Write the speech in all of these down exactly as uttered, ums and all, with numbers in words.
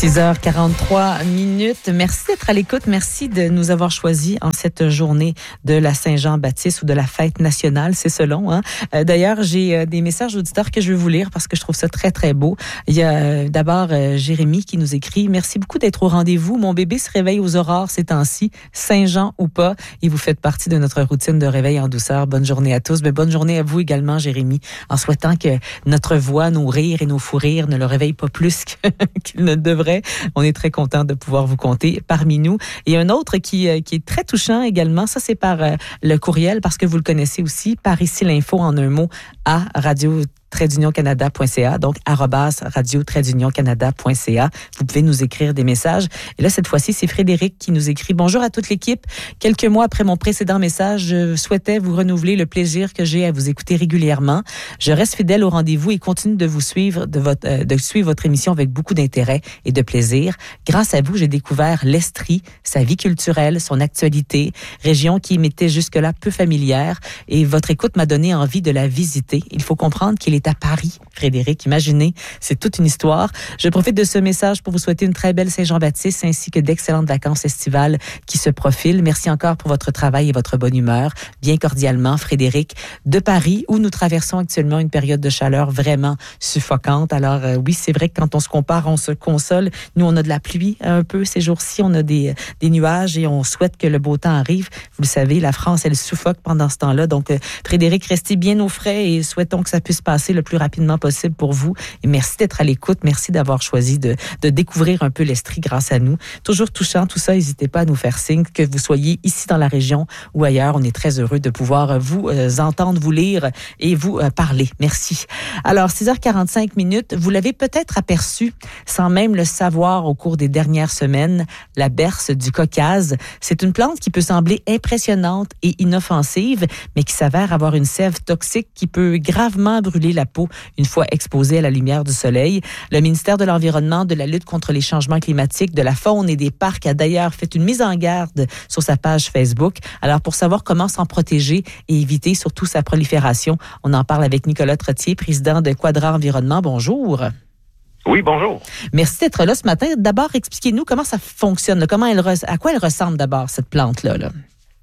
six heures quarante-trois minutes. Merci d'être à l'écoute. Merci de nous avoir choisis en cette journée de la Saint-Jean-Baptiste ou de la fête nationale. C'est selon. Hein? Euh, d'ailleurs, j'ai euh, des messages d'auditeurs que je veux vous lire parce que je trouve ça très, très beau. Il y a euh, d'abord euh, Jérémy qui nous écrit « Merci beaucoup d'être au rendez-vous. Mon bébé se réveille aux aurores ces temps-ci, Saint-Jean ou pas. Et vous faites partie de notre routine de réveil en douceur. Bonne journée à tous. Mais bonne journée à vous également, Jérémy, en souhaitant que notre voix, nos rires et nos fous rires ne le réveillent pas plus qu'il ne devrait. On est très content de pouvoir vous compter parmi nous. Et un autre qui, qui est très touchant également, ça c'est par euh, le courriel, parce que vous le connaissez aussi, par ici l'info en un mot à radio trait d'union canada point c a, donc arobase radio trait d'union canada point c a. Vous pouvez nous écrire des messages. Et là, cette fois-ci, c'est Frédéric qui nous écrit « Bonjour à toute l'équipe. Quelques mois après mon précédent message, je souhaitais vous renouveler le plaisir que j'ai à vous écouter régulièrement. Je reste fidèle au rendez-vous et continue de vous suivre, de, votre, euh, de suivre votre émission avec beaucoup d'intérêt et de plaisir. Grâce à vous, j'ai découvert l'Estrie, sa vie culturelle, son actualité, région qui m'était jusque-là peu familière. Et votre écoute m'a donné envie de la visiter. Il faut comprendre qu'il est à Paris, Frédéric. Imaginez, c'est toute une histoire. Je profite de ce message pour vous souhaiter une très belle Saint-Jean-Baptiste ainsi que d'excellentes vacances estivales qui se profilent. Merci encore pour votre travail et votre bonne humeur. Bien cordialement, Frédéric de Paris, où nous traversons actuellement une période de chaleur vraiment suffocante. Alors euh, oui, c'est vrai que quand on se compare, on se console. Nous, on a de la pluie un peu ces jours-ci. On a des, des nuages et on souhaite que le beau temps arrive. Vous le savez, la France, elle suffoque pendant ce temps-là. Donc, euh, Frédéric, restez bien au frais et souhaitons que ça puisse passer le plus rapidement possible pour vous. Et merci d'être à l'écoute. Merci d'avoir choisi de, de découvrir un peu l'Estrie grâce à nous. Toujours touchant, tout ça. N'hésitez pas à nous faire signe, que vous soyez ici dans la région ou ailleurs. On est très heureux de pouvoir vous euh, entendre, vous lire et vous euh, parler. Merci. Alors, six heures quarante-cinq minutes. Vous l'avez peut-être aperçu, sans même le savoir au cours des dernières semaines, la berce du Caucase. C'est une plante qui peut sembler impressionnante et inoffensive, mais qui s'avère avoir une sève toxique qui peut gravement brûler la peau une fois exposée à la lumière du soleil. Le ministère de l'Environnement, de la lutte contre les changements climatiques, de la faune et des parcs a d'ailleurs fait une mise en garde sur sa page Facebook. Alors, pour savoir comment s'en protéger et éviter surtout sa prolifération, on en parle avec Nicolas Trottier, président de Quadra Environnement. Bonjour. Oui, bonjour. Merci d'être là ce matin. D'abord, expliquez-nous comment ça fonctionne, là. Comment elle, à quoi elle ressemble d'abord, cette plante-là, là?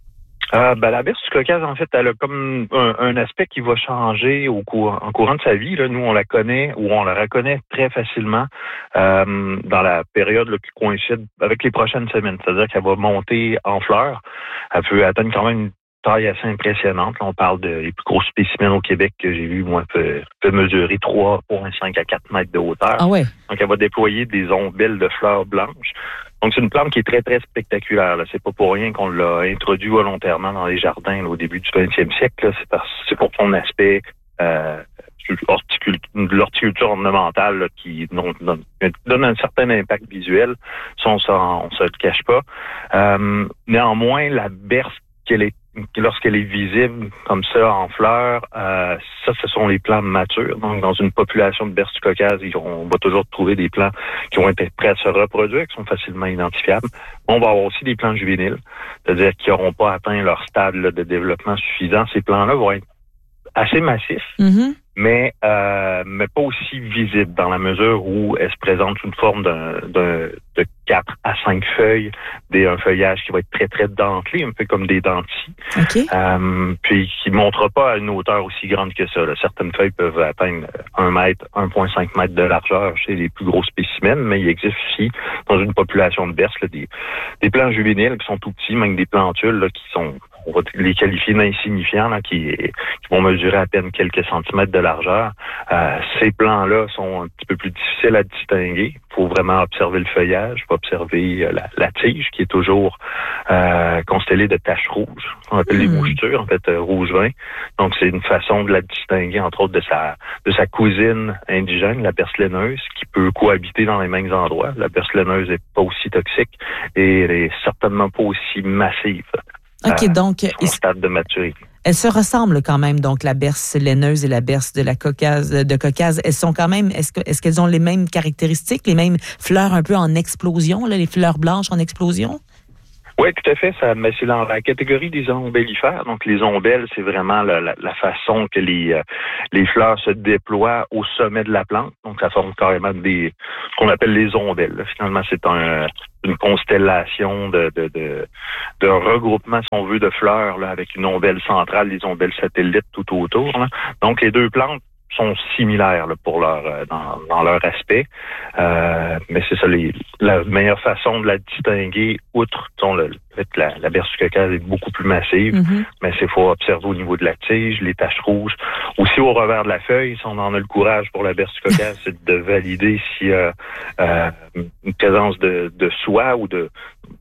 Euh, ben, la berce du Caucase, en fait, elle a comme un, un aspect qui va changer au cours, en courant de sa vie. Là. Nous, on la connaît ou on la reconnaît très facilement euh, dans la période là, qui coïncide avec les prochaines semaines. C'est-à-dire qu'elle va monter en fleurs. Elle peut atteindre quand même une taille assez impressionnante. Là, on parle de les plus gros spécimens au Québec que j'ai vu, moi, peut, peut mesurer trois virgule cinq à quatre mètres de hauteur. Ah ouais. Donc, elle va déployer des ombelles de fleurs blanches. Donc, c'est une plante qui est très, très spectaculaire. Là. C'est pas pour rien qu'on l'a introduit volontairement dans les jardins là, au début du vingtième siècle. Là. C'est, parce, c'est pour son aspect euh, horticulture, l'horticulture ornementale là, qui donne, donne un certain impact visuel. Ça, on s'en, on se le cache pas. Euh, néanmoins, la berce qu'elle est lorsqu'elle est visible comme ça en fleurs, euh, ça, ce sont les plants matures. Donc, dans une population de berce du Caucase, on va toujours trouver des plants qui vont être prêts à se reproduire, qui sont facilement identifiables. On va avoir aussi des plants juvéniles, c'est-à-dire qui n'auront pas atteint leur stade là, de développement suffisant. Ces plants-là vont être assez massifs, mm-hmm. mais euh, mais pas aussi visibles dans la mesure où elles se présentent sous une forme d'un, d'un, de quatre à cinq feuilles, des, un feuillage qui va être très, très dentelé, un peu comme des dentilles. Okay. Euh, puis qui ne montrera pas à une hauteur aussi grande que ça. Là. Certaines feuilles peuvent atteindre un mètre, un virgule cinq mètres de largeur chez les plus gros spécimens, mais il existe aussi, dans une population de berces, là, des, des plants juvéniles qui sont tout petits, même des plantules là, qui sont, on va les qualifier d'insignifiants, là, qui, qui vont mesurer à peine quelques centimètres de largeur. Euh, ces plants-là sont un petit peu plus difficiles à distinguer. Il faut vraiment observer le feuillage, il faut observer la, la tige qui est toujours euh, constellée de taches rouges, qu'on appelle mmh. les mouchetures, en fait, euh, rouge vin. Donc, c'est une façon de la distinguer, entre autres, de sa de sa cousine indigène, la berce laineuse, qui peut cohabiter dans les mêmes endroits. La berce laineuse n'est pas aussi toxique et elle est certainement pas aussi massive. OK, euh, donc... Son stade de maturité. Elles se ressemblent quand même, donc la berce laineuse et la berce de la Caucase, de Caucase. Elles sont quand même, est-ce que, est-ce qu'elles ont les mêmes caractéristiques, les mêmes fleurs un peu en explosion, là, les fleurs blanches en explosion? Oui, tout à fait. Ça, mais c'est dans la catégorie des ombellifères. Donc, les ombelles, c'est vraiment la, la, la façon que les euh, les fleurs se déploient au sommet de la plante. Donc, ça forme carrément des ce qu'on appelle les ombelles. Là. Finalement, c'est un une constellation de, de, de d'un regroupement, si on veut, de fleurs là, avec une ombelle centrale, des ombelles satellites tout autour. Là. Donc, les deux plantes sont similaires là, pour leur dans, dans leur aspect. Euh, mais c'est ça, les, la meilleure façon de la distinguer, outre le, le fait que la, la Bersucocase est beaucoup plus massive, mm-hmm. mais c'est faut observer au niveau de la tige, les taches rouges. Aussi au revers de la feuille, si on en a le courage pour la Bersucocase, c'est de valider s'il y a euh, une présence de, de soie ou de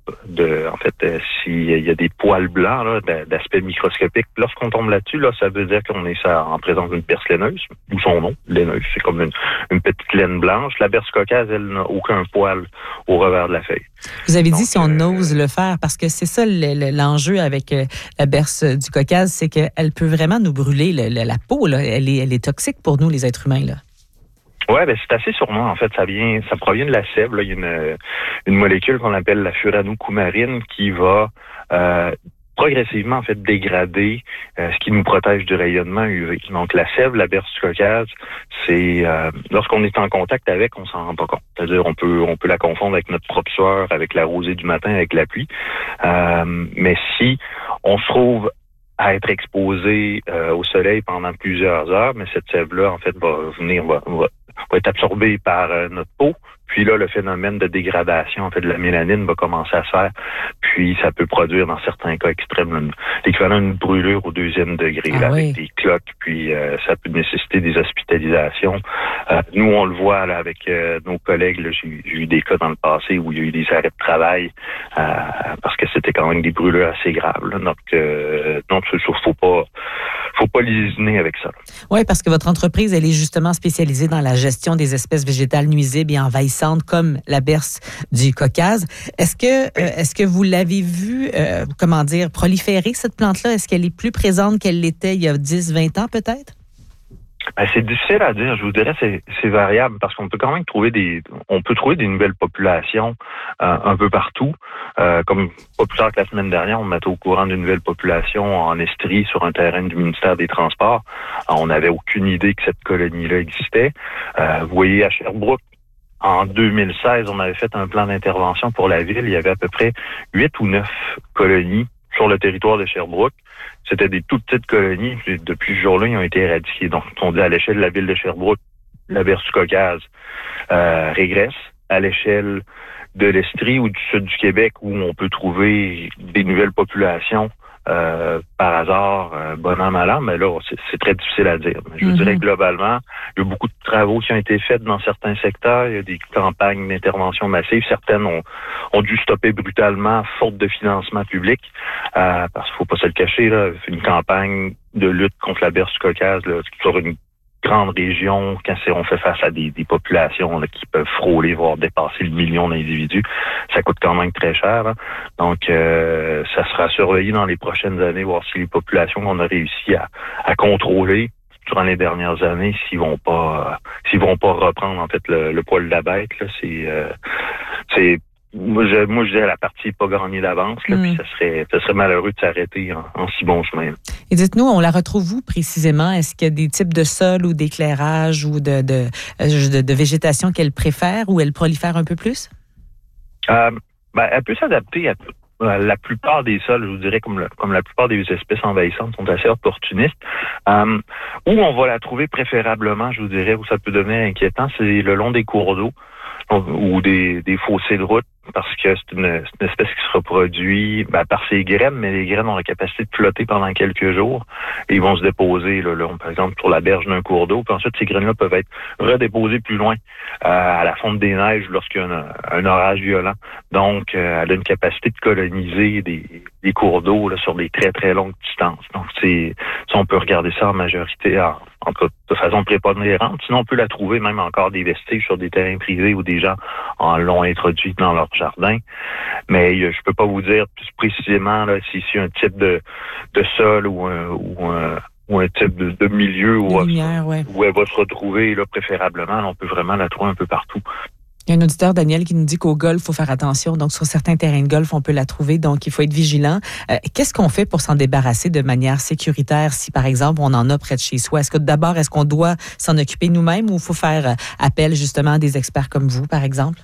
de en fait euh, s'il y a des poils blancs là, d'aspect microscopique. Lorsqu'on tombe là-dessus, là, ça veut dire qu'on est ça, en présence d'une berce laineuse, d'où son nom, laineuse. C'est comme une, une petite laine blanche. La Bersucocase, elle n'a aucun poil au revers de la feuille. Vous avez Donc, dit si on euh, ose le faire, parce que c'est ça le, le, l'enjeu avec euh, la berce du Caucase, c'est qu'elle peut vraiment nous brûler le, le, la peau. Là. Elle est, elle est toxique pour nous, les êtres humains. Là. Ouais, ben c'est assez sûrement. En fait, ça vient, ça provient de la sève. Là. Il y a une, une molécule qu'on appelle la furanocoumarine qui va euh, progressivement en fait dégrader euh, ce qui nous protège du rayonnement U V. Donc la sève, la Bersucocase, c'est euh, lorsqu'on est en contact avec, on s'en rend pas compte. C'est-à-dire on peut on peut la confondre avec notre propre sueur, avec la rosée du matin, avec la pluie. Euh, mais si on se trouve à être exposé euh, au soleil pendant plusieurs heures, mais cette sève-là, en fait, va venir, va, va, va être absorbée par euh, notre peau. Puis là, le phénomène de dégradation, en fait, de la mélanine va commencer à se faire. Puis ça peut produire, dans certains cas extrêmes, l'équivalent d'une brûlure au deuxième degré, ah là, oui. avec des cloques. Puis euh, ça peut nécessiter des hospitalisations. Euh, nous, on le voit là avec euh, nos collègues. Là, j'ai, j'ai eu des cas dans le passé où il y a eu des arrêts de travail euh, parce que c'était quand même des brûlures assez graves. Là. Donc, euh, donc, il ne faut pas, faut pas lésiner avec ça. Oui, parce que votre entreprise, elle est justement spécialisée dans la gestion des espèces végétales nuisibles et envahissantes comme la berce du Caucase. Est-ce que, oui. euh, est-ce que vous l'avez vu, euh, comment dire, proliférer cette plante-là? Est-ce qu'elle est plus présente qu'elle l'était il y a dix, vingt ans peut-être? Ben, c'est difficile à dire. Je vous dirais c'est c'est variable parce qu'on peut quand même trouver des on peut trouver des nouvelles populations euh, un peu partout. Euh, comme pas plus tard que la semaine dernière, on mettait au courant d'une nouvelle population en Estrie sur un terrain du ministère des Transports. Alors, on n'avait aucune idée que cette colonie-là existait. Euh, vous voyez à Sherbrooke, en deux mille seize, on avait fait un plan d'intervention pour la ville. Il y avait à peu près huit ou neuf colonies sur le territoire de Sherbrooke. C'était des toutes petites colonies. Puis depuis ce jour-là, ils ont été éradiqués. Donc, on dit à l'échelle de la ville de Sherbrooke, la Bersucocase euh, régresse. À l'échelle de l'Estrie ou du sud du Québec, où on peut trouver des nouvelles populations euh, par hasard, euh, bon an, mal an, mais là, c'est, c'est très difficile à dire. Mais je vous mm-hmm. dirais que globalement, il y a beaucoup de travaux qui ont été faits dans certains secteurs. Il y a des campagnes d'intervention massive. Certaines ont, ont dû stopper brutalement, faute de financement public, euh, parce qu'il ne faut pas se le cacher, là, une campagne de lutte contre la Bersucocase là, sur une grande région, quand on fait face à des, des populations là, qui peuvent frôler, voire dépasser le million d'individus, ça coûte quand même très cher. Hein. Donc, euh, ça sera surveillé dans les prochaines années, voir si les populations qu'on a réussi à, à contrôler durant les dernières années, s'ils vont pas, euh, s'ils vont pas reprendre en fait le, le poil de la bête. Là, c'est, euh, c'est Moi je, moi, je dirais la partie pas gagnée d'avance, là, mm. puis ça serait, ça serait malheureux de s'arrêter en, en si bon chemin. Et dites-nous, on la retrouve où précisément? Est-ce qu'il y a des types de sols ou d'éclairage ou de, de, de, de végétation qu'elle préfère ou elle prolifère un peu plus? Euh, ben, elle peut s'adapter à tout. La plupart des sols, je vous dirais, comme, le, comme la plupart des espèces envahissantes, sont assez opportunistes. Euh, où on va la trouver préférablement, je vous dirais, où ça peut devenir inquiétant, c'est le long des cours d'eau ou des, des fossés de route, parce que c'est une, c'est une espèce qui se reproduit ben, par ses graines, mais les graines ont la capacité de flotter pendant quelques jours et ils vont se déposer, là, là, par exemple, sur la berge d'un cours d'eau. Puis ensuite, ces graines-là peuvent être redéposées plus loin, euh, à la fonte des neiges lorsqu'il y a un, un orage violent. Donc, euh, elle a une capacité de coloniser des, des cours d'eau là, sur des très, très longues distances. Donc, c'est, ça, on peut regarder ça en majorité, en, en tout cas, de façon prépondérante. Sinon, on peut la trouver même encore des vestiges sur des terrains privés où des gens en l'ont introduite dans leur jardin. Mais euh, je peux pas vous dire plus précisément là, si c'est un type de, de sol ou un, ou un, ou un type de, de milieu où, lumière, ouais. où elle va se retrouver là, préférablement. Là, on peut vraiment la trouver un peu partout. Il y a un auditeur, Daniel, qui nous dit qu'au golf, il faut faire attention. Donc, sur certains terrains de golf, on peut la trouver. Donc, il faut être vigilant. Euh, qu'est-ce qu'on fait pour s'en débarrasser de manière sécuritaire si, par exemple, on en a près de chez soi? Est-ce que d'abord, est-ce qu'on doit s'en occuper nous-mêmes ou il faut faire appel justement à des experts comme vous, par exemple?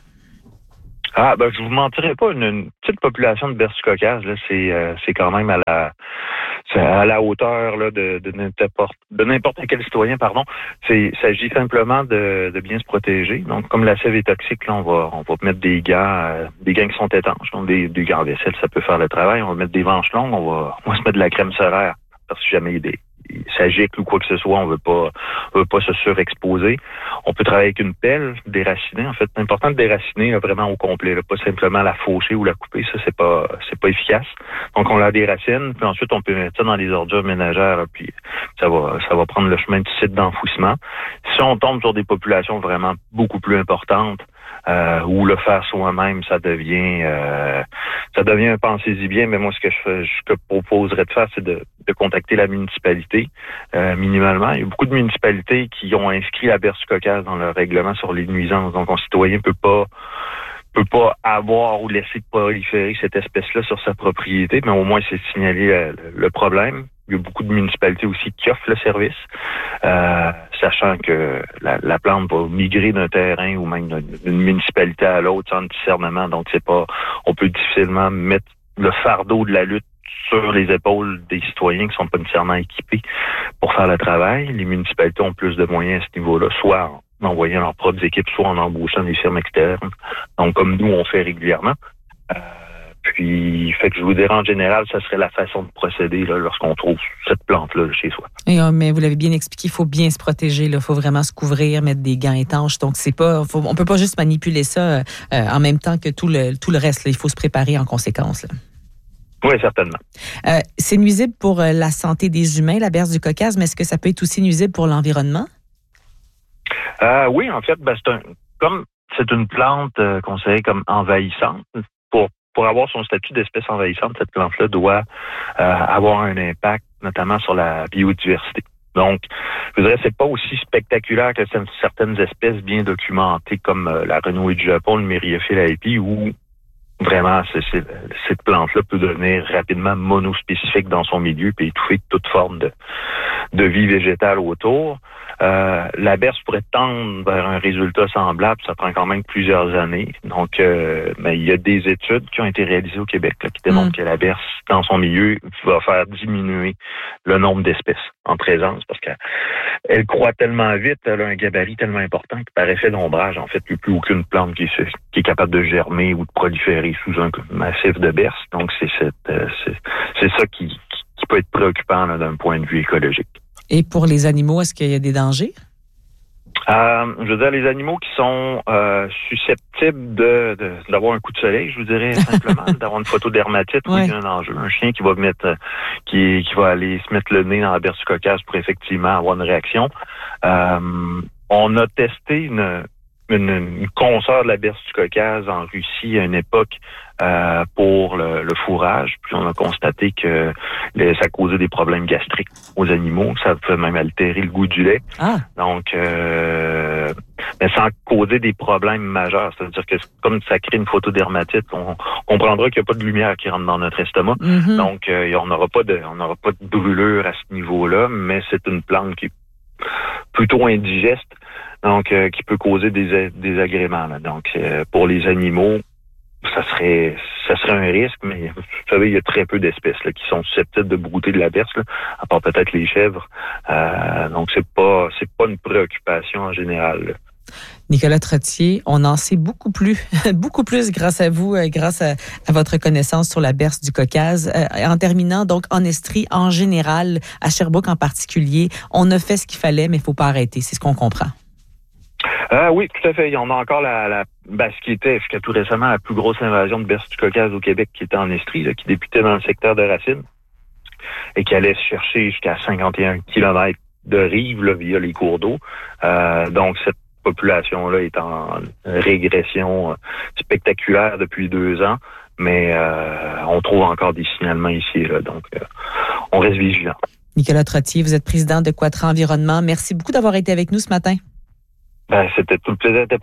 Ah, ben, je vous mentirai pas. Une, une petite population de berce caucase, là, c'est, euh, c'est quand même à la, c'est à la hauteur là, de, de n'importe, de n'importe quel citoyen, pardon. C'est, il s'agit simplement de, de bien se protéger. Donc, comme la sève est toxique, là, on va, on va mettre des gants, euh, des gants qui sont étanches. Donc, des, des gants en vaisselle, ça peut faire le travail. On va mettre des manches longues. On va, on va se mettre de la crème solaire. Parce que jamais des, ça gicle ou quoi que ce soit, on veut pas, on veut pas se surexposer. On peut travailler avec une pelle, déraciner. En fait, c'est important de déraciner là, vraiment au complet, là, pas simplement la faucher ou la couper. Ça, c'est pas, c'est pas efficace. Donc, on la déracine, puis ensuite, on peut mettre ça dans les ordures ménagères, là, puis ça va, ça va prendre le chemin du site d'enfouissement. Si on tombe sur des populations vraiment beaucoup plus importantes, Euh, ou le faire soi-même, ça devient euh, ça devient un pensez-y bien, mais moi ce que je fais, ce que je proposerais de faire, c'est de, de contacter la municipalité euh, minimalement. Il y a beaucoup de municipalités qui ont inscrit la berce caucase dans leur règlement sur les nuisances, donc un citoyen peut pas peut pas avoir ou laisser proliférer cette espèce-là sur sa propriété, mais au moins c'est de signaler le, le problème. Il y a beaucoup de municipalités aussi qui offrent le service, euh, sachant que la, la plante va migrer d'un terrain ou même d'une municipalité à l'autre sans discernement. Donc, c'est pas, on peut difficilement mettre le fardeau de la lutte sur les épaules des citoyens qui sont pas nécessairement équipés pour faire le travail. Les municipalités ont plus de moyens à ce niveau-là, soit en envoyant leurs propres équipes, soit en embauchant des firmes externes. Donc, comme nous, on fait régulièrement. Euh, Puis, fait que je vous dirais, en général, ça serait la façon de procéder là, lorsqu'on trouve cette plante-là chez soi. Et, mais vous l'avez bien expliqué, il faut bien se protéger. Il faut vraiment se couvrir, mettre des gants étanches. Donc, c'est pas, faut, on peut pas juste manipuler ça euh, en même temps que tout le, tout le reste. Là. Il faut se préparer en conséquence. Là. Oui, certainement. Euh, c'est nuisible pour euh, la santé des humains, la berce du Caucase, mais est-ce que ça peut être aussi nuisible pour l'environnement? Euh, oui, en fait, ben, c'est un, comme c'est une plante euh, considérée comme envahissante, pour Pour avoir son statut d'espèce envahissante, cette plante-là doit euh, avoir un impact, notamment sur la biodiversité. Donc, je dirais, c'est pas aussi spectaculaire que certaines espèces bien documentées comme euh, la renouée du Japon, le Myriophylle aepi, où vraiment, c'est, c'est, cette plante-là peut devenir rapidement monospécifique dans son milieu puis étouffer toute forme de, de vie végétale autour. Euh, la berce pourrait tendre vers un résultat semblable, ça prend quand même plusieurs années. Donc, euh, mais il y a des études qui ont été réalisées au Québec là, qui démontrent mmh. que la berce, dans son milieu, va faire diminuer le nombre d'espèces en présence parce qu'elle elle croît tellement vite, elle a un gabarit tellement important que par effet d'ombrage, en fait, il n'y a plus aucune plante qui est, qui est capable de germer ou de proliférer sous un massif de berce. Donc, c'est, cette, euh, c'est, c'est ça qui, qui, qui peut être préoccupant là, d'un point de vue écologique. Et pour les animaux, est-ce qu'il y a des dangers? Euh, je veux dire, les animaux qui sont euh, susceptibles de, de d'avoir un coup de soleil, je vous dirais simplement, d'avoir une photodermatite, oui, il y a un enjeu. Un chien qui va mettre, qui, qui va aller se mettre le nez dans la berce du Caucase pour effectivement avoir une réaction. Euh, on a testé une Une, une consoeur de la berce du Caucase en Russie à une époque euh, pour le, le fourrage. Puis on a constaté que les, ça causait des problèmes gastriques aux animaux. Ça peut même altérer le goût du lait. Ah. Donc, euh, mais sans causer des problèmes majeurs. C'est-à-dire que comme ça crée une photodermatite, on comprendra qu'il n'y a pas de lumière qui rentre dans notre estomac. Mm-hmm. Donc, euh, on n'aura pas de, on n'aura pas de brûlure à ce niveau-là, mais c'est une plante qui est plutôt indigeste. Donc, euh, qui peut causer des désagréments. Là. Donc, euh, pour les animaux, ça serait ça serait un risque, mais vous savez, il y a très peu d'espèces là, qui sont susceptibles de brouter de la berce, là, à part peut-être les chèvres. Euh, donc, c'est pas c'est pas une préoccupation en général. Là. Nicolas Trottier, on en sait beaucoup plus, beaucoup plus grâce à vous, grâce à, à votre connaissance sur la berce du Caucase. Euh, en terminant, donc, en Estrie, en général, à Sherbrooke en particulier, on a fait ce qu'il fallait, mais il ne faut pas arrêter. C'est ce qu'on comprend. Euh, oui, tout à fait. Il y en a encore la, la ben, ce qui était jusqu'à tout récemment la plus grosse invasion de berce du Caucase au Québec, qui était en Estrie, là, qui débutait dans le secteur de Racine et qui allait se chercher jusqu'à cinquante et un kilomètres de rive là, via les cours d'eau. Euh, donc, cette population-là est en régression spectaculaire depuis deux ans, mais euh, on trouve encore des signalements ici et là. Donc, euh, on reste vigilant. Nicolas Trottier, vous êtes président de Quatra Environnement. Merci beaucoup d'avoir été avec nous ce matin. Ben, c'était tout le plaisir, c'était pour moi.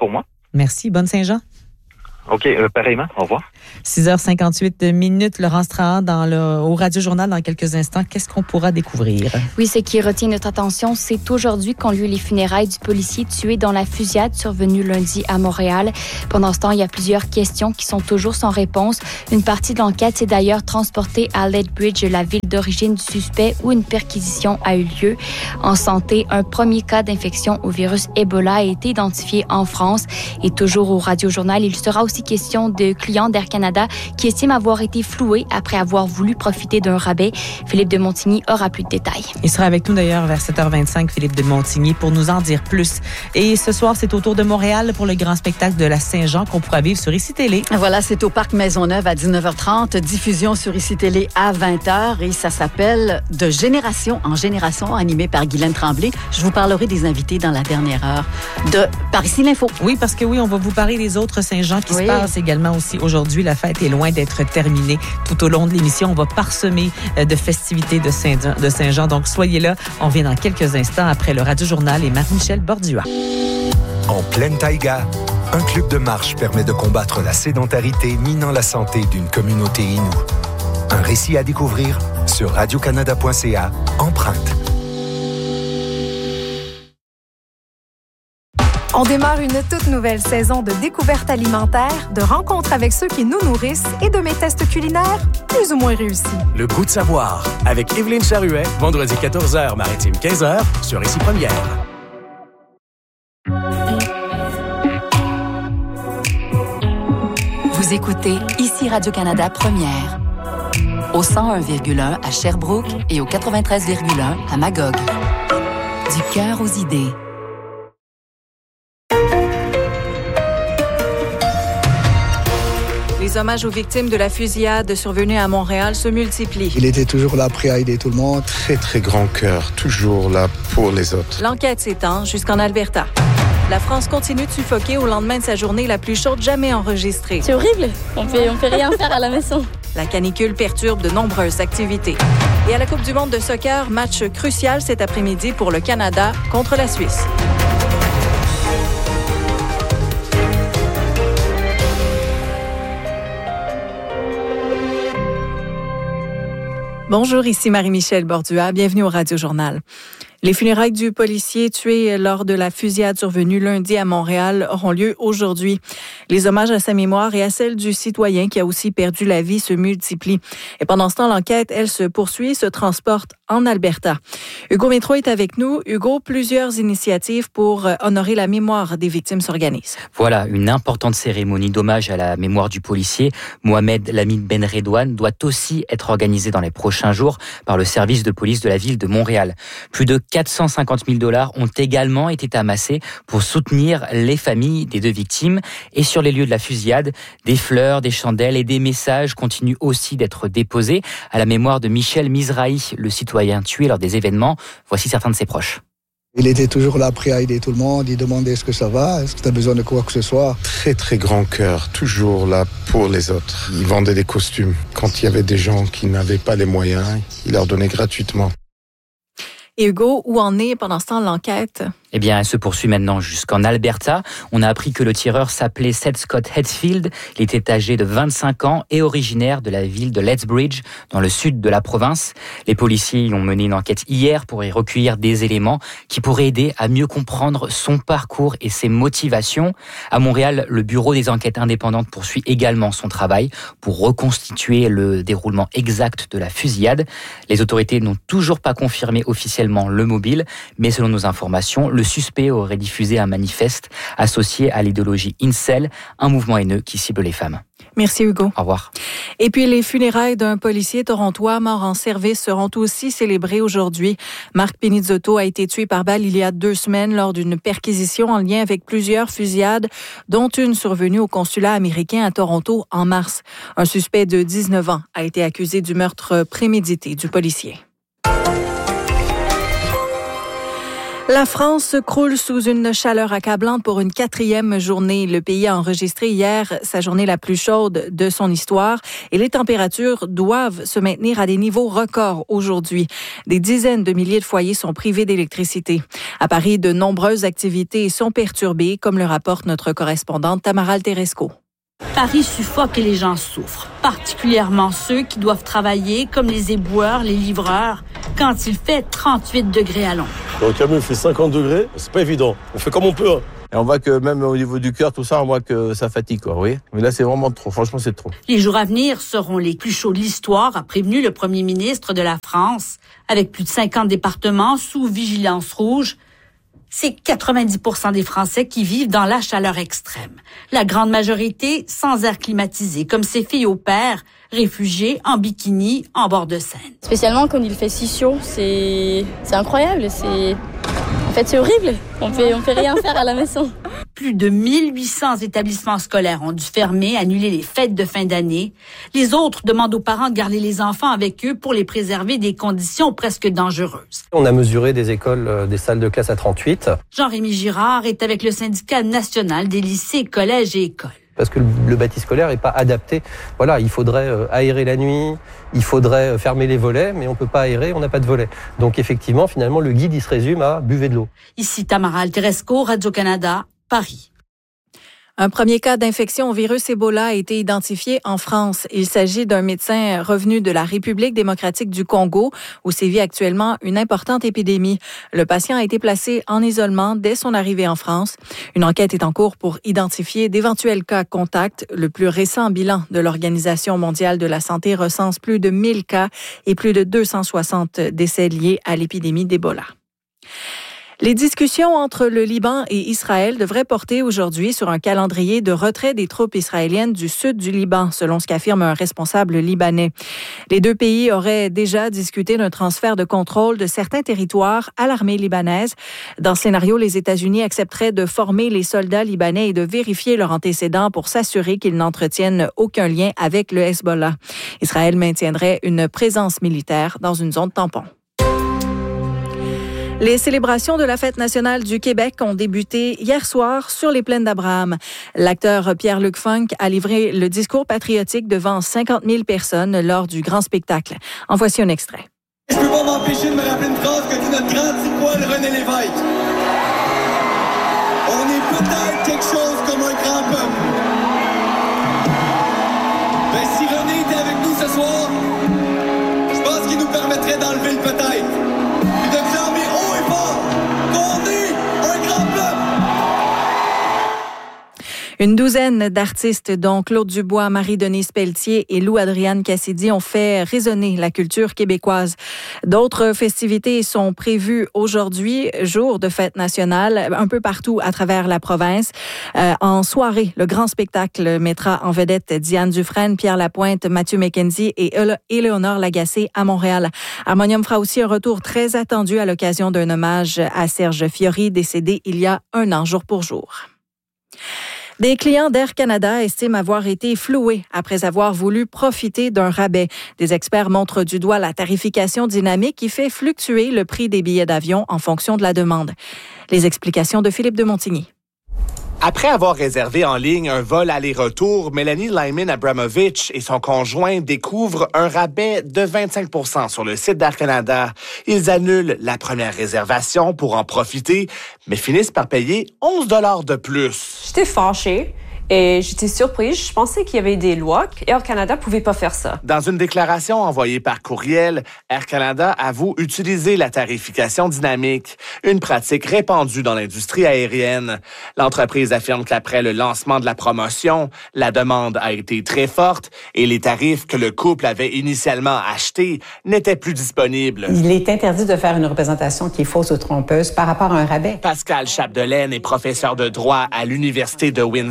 Merci. Bonne Saint-Jean. OK, euh, pareillement. Au revoir. six heures cinquante-huit minutes. Laurence Trahan dans le, au Radio-Journal dans quelques instants. Qu'est-ce qu'on pourra découvrir? Oui, ce qui retient notre attention, c'est aujourd'hui qu'ont lieu les funérailles du policier tué dans la fusillade survenue lundi à Montréal. Pendant ce temps, il y a plusieurs questions qui sont toujours sans réponse. Une partie de l'enquête s'est d'ailleurs transportée à Lethbridge, la ville d'origine du suspect, où une perquisition a eu lieu. En santé, un premier cas d'infection au virus Ebola a été identifié en France. Et toujours au Radio-Journal, il sera aussi question de clients d'Air Canada qui estiment avoir été floués après avoir voulu profiter d'un rabais. Philippe de Montigny aura plus de détails. Il sera avec nous d'ailleurs vers sept heures vingt-cinq, Philippe de Montigny, pour nous en dire plus. Et ce soir, c'est au tour de Montréal pour le grand spectacle de la Saint-Jean qu'on pourra vivre sur Ici Télé. Voilà, c'est au Parc Maisonneuve à dix-neuf heures trente, diffusion sur Ici Télé à vingt heures et ça s'appelle De génération en génération, animé par Guylaine Tremblay. Je vous parlerai des invités dans la dernière heure de Par Ici l'Info. Oui, parce que oui, on va vous parler des autres Saint-Jean qui Oui. se passent également aussi aujourd'hui. La fête est loin d'être terminée. Tout au long de l'émission, on va parsemer de festivités de Saint-Jean. De Saint-Jean. Donc, soyez là. On vient dans quelques instants après le Radio-Journal et Marie-Michel Bordua. En pleine taïga, un club de marche permet de combattre la sédentarité minant la santé d'une communauté inoue. Un récit à découvrir sur radio canada point c a, Empreinte. On démarre une toute nouvelle saison de découvertes alimentaires, de rencontres avec ceux qui nous nourrissent et de mes tests culinaires plus ou moins réussis. Le goût de savoir avec Évelyne Charuet, vendredi quatorze heures, maritime quinze heures, sur Ici Première. Vous écoutez Ici Radio-Canada Première. Au cent un virgule un à Sherbrooke et au quatre-vingt-treize virgule un à Magog. Du cœur aux idées. Les hommages aux victimes de la fusillade survenue à Montréal se multiplient. Il était toujours là, prêt à aider tout le monde. Très, très grand cœur, toujours là pour les autres. L'enquête s'étend jusqu'en Alberta. La France continue de suffoquer au lendemain de sa journée la plus chaude jamais enregistrée. C'est horrible. On peut, on peut rien faire à la maison. La canicule perturbe de nombreuses activités. Et à la Coupe du monde de soccer, match crucial cet après-midi pour le Canada contre la Suisse. Bonjour, ici Marie-Michel Bordua. Bienvenue au Radio-Journal. Les funérailles du policier tué lors de la fusillade survenue lundi à Montréal auront lieu aujourd'hui. Les hommages à sa mémoire et à celle du citoyen qui a aussi perdu la vie se multiplient. Et pendant ce temps, l'enquête, elle, se poursuit et se transporte en Alberta. Hugo Métro est avec nous. Hugo, plusieurs initiatives pour honorer la mémoire des victimes s'organisent. Voilà, une importante cérémonie d'hommage à la mémoire du policier. Mohamed Lamine Ben Redouane doit aussi être organisée dans les prochains jours par le service de police de la ville de Montréal. Plus de quatre cent cinquante mille dollars ont également été amassés pour soutenir les familles des deux victimes. Et sur les lieux de la fusillade, des fleurs, des chandelles et des messages continuent aussi d'être déposés à la mémoire de Michel Mizrahi, le citoyen tué lors des événements. Voici certains de ses proches. Il était toujours là, prêt à aider tout le monde. Il demandait est-ce que ça va, est-ce que tu as besoin de quoi que ce soit. Très, très grand cœur, toujours là pour les autres. Il vendait des costumes. Quand il y avait des gens qui n'avaient pas les moyens, il leur donnait gratuitement. Et Hugo, où en est pendant ce temps l'enquête? Eh bien, elle se poursuit maintenant jusqu'en Alberta. On a appris que le tireur s'appelait Seth Scott Hetfield. Il était âgé de vingt-cinq ans et originaire de la ville de Lethbridge, dans le sud de la province. Les policiers y ont mené une enquête hier pour y recueillir des éléments qui pourraient aider à mieux comprendre son parcours et ses motivations. À Montréal, le Bureau des enquêtes indépendantes poursuit également son travail pour reconstituer le déroulement exact de la fusillade. Les autorités n'ont toujours pas confirmé officiellement le mobile, mais selon nos informations, le suspect aurait diffusé un manifeste associé à l'idéologie incel, un mouvement haineux qui cible les femmes. Merci Hugo. Au revoir. Et puis les funérailles d'un policier torontois mort en service seront aussi célébrées aujourd'hui. Marc Pinizzotto a été tué par balle il y a deux semaines lors d'une perquisition en lien avec plusieurs fusillades, dont une survenue au consulat américain à Toronto en mars. Un suspect de dix-neuf ans a été accusé du meurtre prémédité du policier. La France croule sous une chaleur accablante pour une quatrième journée. Le pays a enregistré hier sa journée la plus chaude de son histoire et les températures doivent se maintenir à des niveaux records aujourd'hui. Des dizaines de milliers de foyers sont privés d'électricité. À Paris, de nombreuses activités sont perturbées, comme le rapporte notre correspondante Tamara Teresco. Paris suffoque et les gens souffrent, particulièrement ceux qui doivent travailler comme les éboueurs, les livreurs, quand il fait trente-huit degrés à l'ombre. Dans le camion, il fait cinquante degrés, c'est pas évident. On fait comme on peut. Hein. Et on voit que même au niveau du cœur, tout ça, on voit que ça fatigue, quoi, oui. Mais là, c'est vraiment trop. Franchement, c'est trop. Les jours à venir seront les plus chauds de l'histoire, a prévenu le premier ministre de la France. Avec plus de cinquante départements sous vigilance rouge, c'est quatre-vingt-dix pour cent des Français qui vivent dans la chaleur extrême. La grande majorité sans air climatisé, comme ces filles au père, réfugiées en bikini en bord de Seine. Spécialement quand il fait si chaud, c'est, c'est incroyable. C'est... En fait, c'est horrible. On fait, on fait rien faire à la maison. Plus de mille huit cents établissements scolaires ont dû fermer, annuler les fêtes de fin d'année. Les autres demandent aux parents de garder les enfants avec eux pour les préserver des conditions presque dangereuses. On a mesuré des écoles, des salles de classe à trente-huit. Jean-Rémy Girard est avec le syndicat national des lycées, collèges et écoles. Parce que le bâti scolaire n'est pas adapté. Voilà, il faudrait aérer la nuit, il faudrait fermer les volets, mais on ne peut pas aérer, on n'a pas de volets. Donc effectivement, finalement, le guide, il se résume à buvez de l'eau. Ici Tamara Teresco, Radio-Canada, Paris. Un premier cas d'infection au virus Ebola a été identifié en France. Il s'agit d'un médecin revenu de la République démocratique du Congo, où sévit actuellement une importante épidémie. Le patient a été placé en isolement dès son arrivée en France. Une enquête est en cours pour identifier d'éventuels cas contacts. Le plus récent bilan de l'Organisation mondiale de la santé recense plus de mille cas et plus de deux cent soixante décès liés à l'épidémie d'Ebola. Les discussions entre le Liban et Israël devraient porter aujourd'hui sur un calendrier de retrait des troupes israéliennes du sud du Liban, selon ce qu'affirme un responsable libanais. Les deux pays auraient déjà discuté d'un transfert de contrôle de certains territoires à l'armée libanaise. Dans ce scénario, les États-Unis accepteraient de former les soldats libanais et de vérifier leurs antécédents pour s'assurer qu'ils n'entretiennent aucun lien avec le Hezbollah. Israël maintiendrait une présence militaire dans une zone tampon. Les célébrations de la Fête nationale du Québec ont débuté hier soir sur les plaines d'Abraham. L'acteur Pierre-Luc Funk a livré le discours patriotique devant cinquante mille personnes lors du grand spectacle. En voici un extrait. Je peux pas m'empêcher de me rappeler une phrase que dit notre grand tipoil René Lévesque. On est peut-être quelque chose comme un grand peuple. Ben, si René était avec nous ce soir, je pense qu'il nous permettrait d'enlever le peut-être. Puis de clamer haut et fort qu'on est un grand peuple. Une douzaine d'artistes, dont Claude Dubois, Marie-Denise Pelletier et Lou-Adrienne Cassidy, ont fait résonner la culture québécoise. D'autres festivités sont prévues aujourd'hui, jour de fête nationale, un peu partout à travers la province. Euh, en soirée, le grand spectacle mettra en vedette Diane Dufresne, Pierre Lapointe, Mathieu McKenzie et Éléonore Lagacé à Montréal. Harmonium fera aussi un retour très attendu à l'occasion d'un hommage à Serge Fiori, décédé il y a un an, jour pour jour. Des clients d'Air Canada estiment avoir été floués après avoir voulu profiter d'un rabais. Des experts montrent du doigt la tarification dynamique qui fait fluctuer le prix des billets d'avion en fonction de la demande. Les explications de Philippe de Montigny. Après avoir réservé en ligne un vol aller-retour, Mélanie Lyman-Abramovich et son conjoint découvrent un rabais de vingt-cinq pour cent sur le site d'Air Canada. Ils annulent la première réservation pour en profiter, mais finissent par payer onze dollars de plus. J'étais fâchée. Et j'étais surprise. Je pensais qu'il y avait des lois qu'Air Canada pouvait pas faire ça. Dans une déclaration envoyée par courriel, Air Canada avoue utiliser la tarification dynamique, une pratique répandue dans l'industrie aérienne. L'entreprise affirme qu'après le lancement de la promotion, la demande a été très forte et les tarifs que le couple avait initialement achetés n'étaient plus disponibles. Il est interdit de faire une représentation qui est fausse ou trompeuse par rapport à un rabais. Pascal Chapdelaine est professeur de droit à l'Université de Windsor.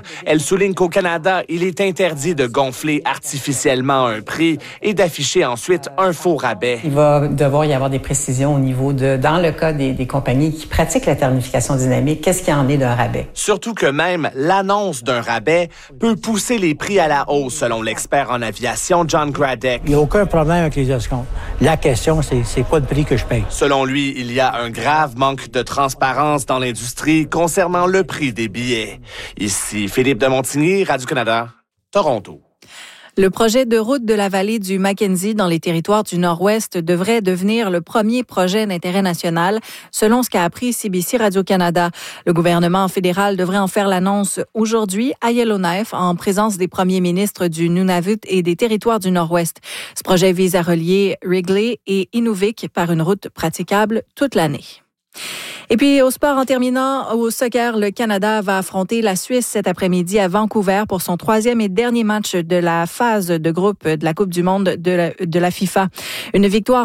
Elle souligne qu'au Canada, il est interdit de gonfler artificiellement un prix et d'afficher ensuite un faux rabais. Il va devoir y avoir des précisions au niveau de, dans le cas des, des compagnies qui pratiquent la tarification dynamique, qu'est-ce qu'il y en est d'un rabais? Surtout que même l'annonce d'un rabais peut pousser les prix à la hausse, selon l'expert en aviation John Gradek. Il n'y a aucun problème avec les escomptes. La question, c'est, c'est quoi le prix que je paye? Selon lui, il y a un grave manque de transparence dans l'industrie concernant le prix des billets. Ici, Philippe de Montigny, Radio-Canada, Toronto. Le projet de route de la vallée du Mackenzie dans les territoires du Nord-Ouest devrait devenir le premier projet d'intérêt national, selon ce qu'a appris C B C Radio-Canada. Le gouvernement fédéral devrait en faire l'annonce aujourd'hui à Yellowknife, en présence des premiers ministres du Nunavut et des territoires du Nord-Ouest. Ce projet vise à relier Wrigley et Inuvik par une route praticable toute l'année. Et puis, au sport, en terminant, au soccer, le Canada va affronter la Suisse cet après-midi à Vancouver pour son troisième et dernier match de la phase de groupe de la Coupe du monde de la, de la FIFA. Une victoire